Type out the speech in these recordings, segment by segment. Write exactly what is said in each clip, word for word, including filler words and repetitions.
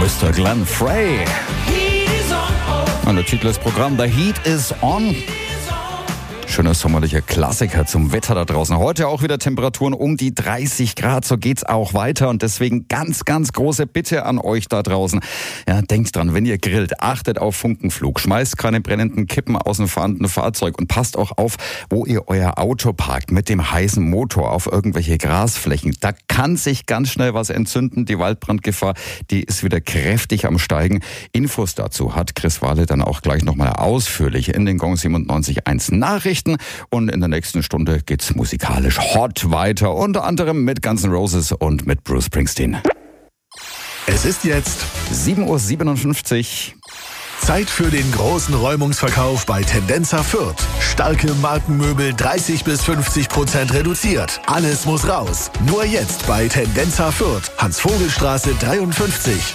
ist der Glenn Frey. Und der Titel des Programms, The Heat is On. Schöner sommerlicher Klassiker zum Wetter da draußen. Heute auch wieder Temperaturen um die dreißig Grad. So geht's auch weiter. Und deswegen ganz, ganz große Bitte an euch da draußen. Ja, denkt dran, wenn ihr grillt, achtet auf Funkenflug. Schmeißt keine brennenden Kippen aus dem fahrenden Fahrzeug. Und passt auch auf, wo ihr euer Auto parkt mit dem heißen Motor auf irgendwelche Grasflächen. Da kann sich ganz schnell was entzünden. Die Waldbrandgefahr, die ist wieder kräftig am Steigen. Infos dazu hat Chris Wahle dann auch gleich nochmal ausführlich in den Gong siebenundneunzig Komma eins Nachrichten. Und in der nächsten Stunde geht's musikalisch hot weiter, unter anderem mit Guns N' Roses und mit Bruce Springsteen. Es ist jetzt sieben Uhr siebenundfünfzig. Zeit für den großen Räumungsverkauf bei Tendenza Fürth. Starke Markenmöbel dreißig bis fünfzig Prozent reduziert. Alles muss raus. Nur jetzt bei Tendenza Fürth. Hans-Vogel-Straße dreiundfünfzig.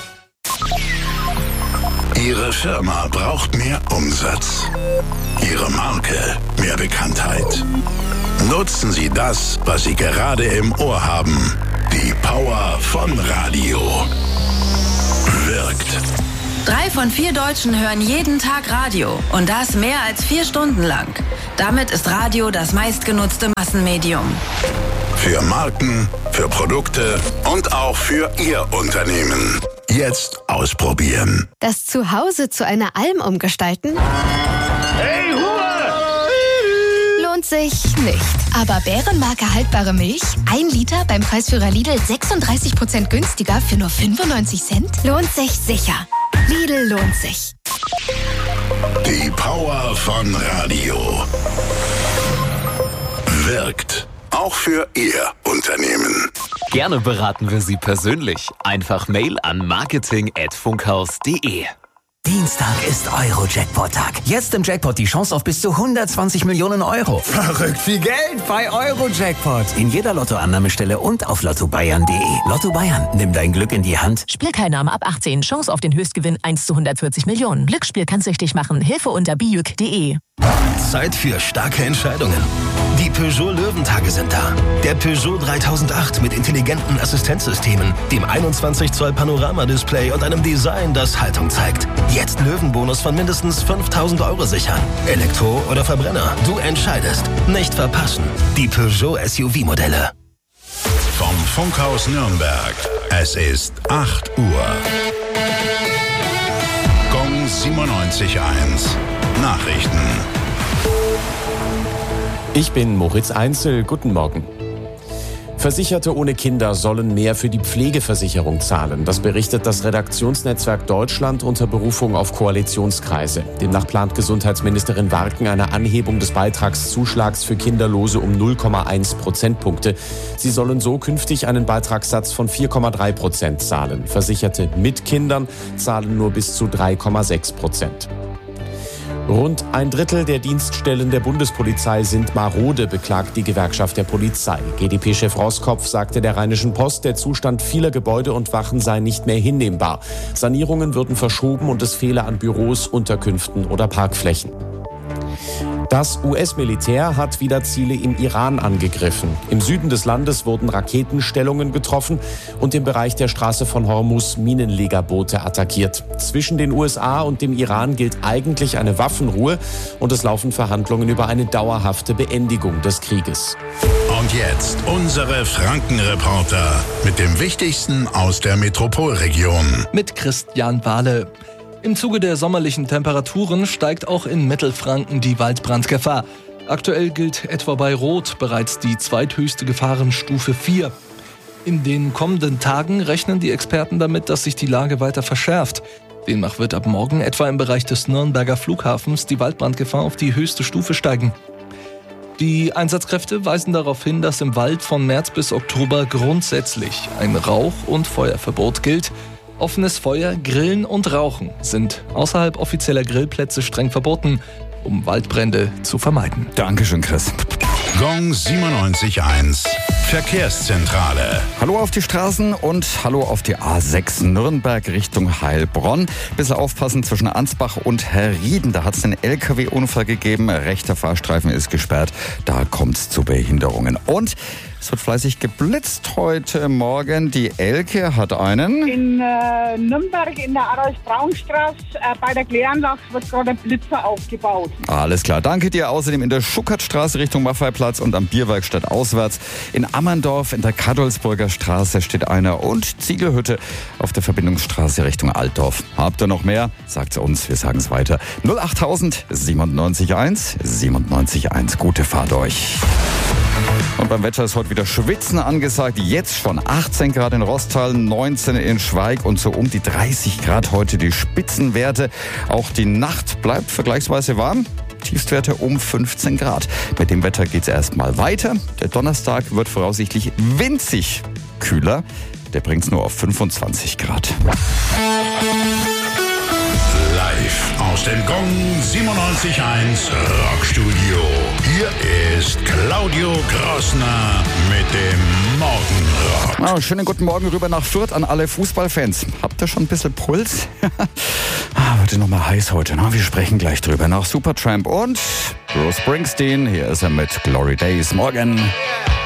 Ihre Firma braucht mehr Umsatz. Ihre Marke mehr Bekanntheit. Nutzen Sie das, was Sie gerade im Ohr haben. Die Power von Radio. Wirkt. Drei von vier Deutschen hören jeden Tag Radio. Und das mehr als vier Stunden lang. Damit ist Radio das meistgenutzte Massenmedium. Für Marken, für Produkte und auch für Ihr Unternehmen. Jetzt ausprobieren. Das Zuhause zu einer Alm umgestalten? Hey, Ruhe! Lohnt sich nicht. Aber Bärenmarke haltbare Milch? Ein Liter beim Preisführer Lidl sechsunddreißig Prozent günstiger für nur fünfundneunzig Cent? Lohnt sich sicher. Lidl lohnt sich. Die Power von Radio. Wirkt. Auch für Ihr Unternehmen. Gerne beraten wir Sie persönlich. Einfach Mail an marketing at funkhaus punkt de. Dienstag ist Euro-Jackpot-Tag. Jetzt im Jackpot die Chance auf bis zu hundertzwanzig Millionen Euro. Verrückt viel Geld bei Euro-Jackpot. In jeder Lottoannahmestelle und auf lotto bayern punkt de. Lotto Bayern, nimm dein Glück in die Hand. Spielteilnahme ab achtzehn. Chance auf den Höchstgewinn eins zu hundertvierzig Millionen. Glücksspiel kann süchtig machen. Hilfe unter bijuk punkt de. Zeit für starke Entscheidungen. Die Peugeot Löwentage sind da. Der Peugeot dreitausendacht mit intelligenten Assistenzsystemen, dem einundzwanzig Zoll Panoramadisplay und einem Design, das Haltung zeigt. Jetzt Löwenbonus von mindestens fünftausend Euro sichern. Elektro oder Verbrenner, du entscheidest. Nicht verpassen. Die Peugeot S U V-Modelle. Vom Funkhaus Nürnberg. Es ist acht Uhr. Gong siebenundneunzig Komma eins. Nachrichten. Ich bin Moritz Einzel. Guten Morgen. Versicherte ohne Kinder sollen mehr für die Pflegeversicherung zahlen. Das berichtet das Redaktionsnetzwerk Deutschland unter Berufung auf Koalitionskreise. Demnach plant Gesundheitsministerin Warken eine Anhebung des Beitragszuschlags für Kinderlose um null Komma eins Prozentpunkte. Sie sollen so künftig einen Beitragssatz von vier Komma drei Prozent zahlen. Versicherte mit Kindern zahlen nur bis zu drei Komma sechs Prozent. Rund ein Drittel der Dienststellen der Bundespolizei sind marode, beklagt die Gewerkschaft der Polizei. G d P-Chef Roskopf sagte der Rheinischen Post, der Zustand vieler Gebäude und Wachen sei nicht mehr hinnehmbar. Sanierungen würden verschoben und es fehle an Büros, Unterkünften oder Parkflächen. Das U S-Militär hat wieder Ziele im Iran angegriffen. Im Süden des Landes wurden Raketenstellungen getroffen und im Bereich der Straße von Hormuz Minenlegerboote attackiert. Zwischen den U S A und dem Iran gilt eigentlich eine Waffenruhe und es laufen Verhandlungen über eine dauerhafte Beendigung des Krieges. Und jetzt unsere Frankenreporter mit dem Wichtigsten aus der Metropolregion. Mit Christian Wahle. Im Zuge der sommerlichen Temperaturen steigt auch in Mittelfranken die Waldbrandgefahr. Aktuell gilt etwa bei Rot bereits die zweithöchste Gefahrenstufe vier. In den kommenden Tagen rechnen die Experten damit, dass sich die Lage weiter verschärft. Demnach wird ab morgen etwa im Bereich des Nürnberger Flughafens die Waldbrandgefahr auf die höchste Stufe steigen. Die Einsatzkräfte weisen darauf hin, dass im Wald von März bis Oktober grundsätzlich ein Rauch- und Feuerverbot gilt. Offenes Feuer, Grillen und Rauchen sind außerhalb offizieller Grillplätze streng verboten, um Waldbrände zu vermeiden. Dankeschön, Chris. Gong siebenundneunzig Komma eins. Verkehrszentrale. Hallo auf die Straßen und hallo auf die A sechs Nürnberg Richtung Heilbronn. Bisschen aufpassen zwischen Ansbach und Herrieden. Da hat es einen L K W-Unfall gegeben. Rechter Fahrstreifen ist gesperrt. Da kommt es zu Behinderungen. Und Es wird fleißig geblitzt heute Morgen. Die Elke hat einen. In äh, Nürnberg in der Adolf-Braun-Straße äh, bei der Kläranlage wird gerade ein Blitzer aufgebaut. Alles klar, danke dir. Außerdem in der Schuckertstraße Richtung Maffeiplatz und am Bierwerkstatt auswärts. In Ammerndorf in der Kadolsburger Straße steht einer und Ziegelhütte auf der Verbindungsstraße Richtung Altdorf. Habt ihr noch mehr? Sagt's uns, wir sagen's weiter. null achttausend siebenundneunzig eins siebenundneunzig eins. Gute Fahrt euch. Und beim Wetter ist heute wieder Schwitzen angesagt. Jetzt schon achtzehn Grad in Rostal, neunzehn in Schweig und so um die dreißig Grad heute die Spitzenwerte. Auch die Nacht bleibt vergleichsweise warm. Tiefstwerte um fünfzehn Grad. Mit dem Wetter geht's erstmal weiter. Der Donnerstag wird voraussichtlich winzig kühler. Der bringt's nur auf fünfundzwanzig Grad. Live aus dem Gong siebenundneunzig Komma eins Rockstudio. Hier ist Claudio Grossner mit dem Morgenrock. Oh, schönen guten Morgen rüber nach Fürth an alle Fußballfans. Habt ihr schon ein bisschen Puls? ah, wird noch mal heiß heute. Ne? Wir sprechen gleich drüber. Nach Supertramp und Bruce Springsteen. Hier ist er mit Glory Days. Morgen.